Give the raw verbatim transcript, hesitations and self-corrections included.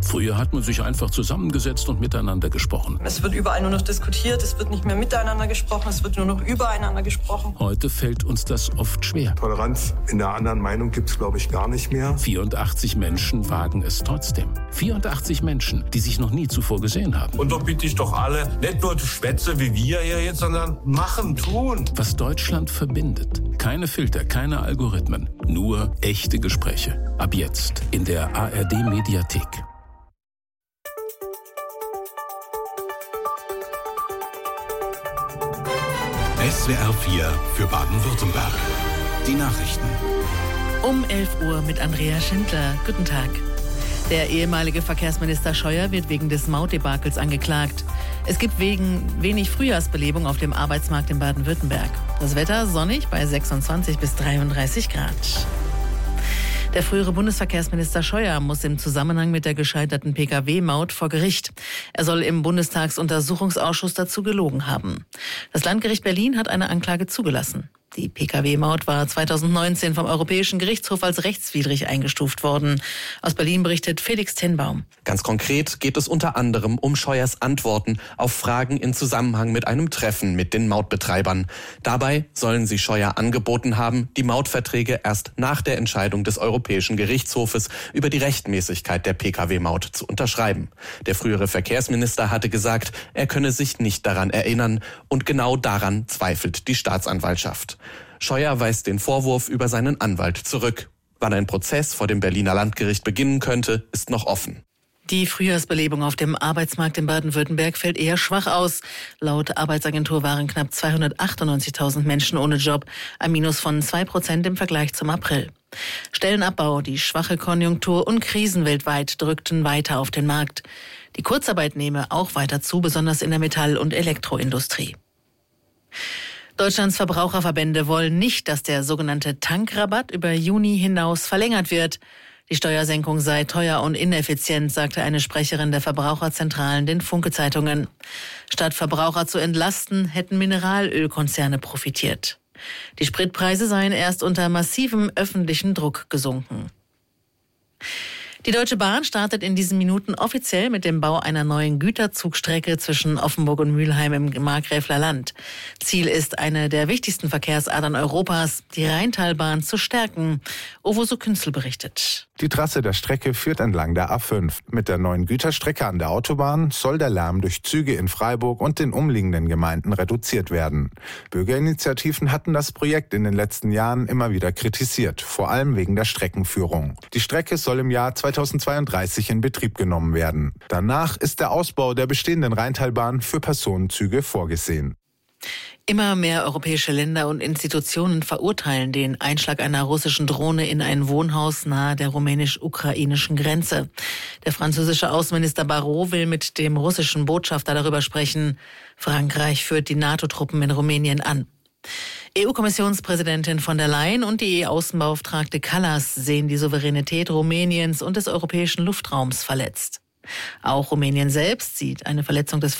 Früher hat man sich einfach zusammengesetzt und miteinander gesprochen. Es wird überall nur noch diskutiert, es wird nicht mehr miteinander gesprochen, es wird nur noch übereinander gesprochen. Heute fällt uns das oft schwer. Toleranz in der anderen Meinung gibt es, glaube ich, gar nicht mehr. vierundachtzig Menschen wagen es trotzdem. vierundachtzig Menschen, die sich noch nie zuvor gesehen haben. Und doch bitte ich doch alle, nicht nur Schwätze wie wir hier jetzt, sondern machen, tun. Was Deutschland verbindet. Keine Filter, keine Algorithmen. Nur echte Gespräche. Ab jetzt in der A R D-Mediathek. S W R vier für Baden-Württemberg. Die Nachrichten. Um elf Uhr mit Andrea Schindler. Guten Tag. Der ehemalige Verkehrsminister Scheuer wird wegen des Mautdebakels angeklagt. Es gibt wegen wenig Frühjahrsbelebung auf dem Arbeitsmarkt in Baden-Württemberg. Das Wetter sonnig bei sechsundzwanzig bis dreiunddreißig Grad. Der frühere Bundesverkehrsminister Scheuer muss im Zusammenhang mit der gescheiterten P K W-Maut vor Gericht. Er soll im Bundestagsuntersuchungsausschuss dazu gelogen haben. Das Landgericht Berlin hat eine Anklage zugelassen. Die P K W-Maut war zweitausendneunzehn vom Europäischen Gerichtshof als rechtswidrig eingestuft worden. Aus Berlin berichtet Felix Tenbaum. Ganz konkret geht es unter anderem um Scheuers Antworten auf Fragen in Zusammenhang mit einem Treffen mit den Mautbetreibern. Dabei sollen sie Scheuer angeboten haben, die Mautverträge erst nach der Entscheidung des Europäischen Gerichtshofes über die Rechtmäßigkeit der P K W-Maut zu unterschreiben. Der frühere Verkehrsminister hatte gesagt, er könne sich nicht daran erinnern, und genau daran zweifelt die Staatsanwaltschaft. Scheuer weist den Vorwurf über seinen Anwalt zurück. Wann ein Prozess vor dem Berliner Landgericht beginnen könnte, ist noch offen. Die Frühjahrsbelebung auf dem Arbeitsmarkt in Baden-Württemberg fällt eher schwach aus. Laut Arbeitsagentur waren knapp zweihundertachtundneunzigtausend Menschen ohne Job, ein Minus von zwei Prozent im Vergleich zum April. Stellenabbau, die schwache Konjunktur und Krisen weltweit drückten weiter auf den Markt. Die Kurzarbeit nehme auch weiter zu, besonders in der Metall- und Elektroindustrie. Deutschlands Verbraucherverbände wollen nicht, dass der sogenannte Tankrabatt über Juni hinaus verlängert wird. Die Steuersenkung sei teuer und ineffizient, sagte eine Sprecherin der Verbraucherzentralen den Funke-Zeitungen. Statt Verbraucher zu entlasten, hätten Mineralölkonzerne profitiert. Die Spritpreise seien erst unter massivem öffentlichen Druck gesunken. Die Deutsche Bahn startet in diesen Minuten offiziell mit dem Bau einer neuen Güterzugstrecke zwischen Offenburg und Mülheim im Markgräfler Land. Ziel ist, eine der wichtigsten Verkehrsadern Europas, die Rheintalbahn, zu stärken. Ovoso Künzel berichtet. Die Trasse der Strecke führt entlang der A fünf. Mit der neuen Güterstrecke an der Autobahn soll der Lärm durch Züge in Freiburg und den umliegenden Gemeinden reduziert werden. Bürgerinitiativen hatten das Projekt in den letzten Jahren immer wieder kritisiert, vor allem wegen der Streckenführung. Die Strecke soll im Jahr zweitausendzweiunddreißig in Betrieb genommen werden. Danach ist der Ausbau der bestehenden Rheintalbahn für Personenzüge vorgesehen. Immer mehr europäische Länder und Institutionen verurteilen den Einschlag einer russischen Drohne in ein Wohnhaus nahe der rumänisch-ukrainischen Grenze. Der französische Außenminister Barrot will mit dem russischen Botschafter darüber sprechen. Frankreich führt die NATO-Truppen in Rumänien an. E U-Kommissionspräsidentin von der Leyen und die E U-Außenbeauftragte Kallas sehen die Souveränität Rumäniens und des europäischen Luftraums verletzt. Auch Rumänien selbst sieht eine Verletzung des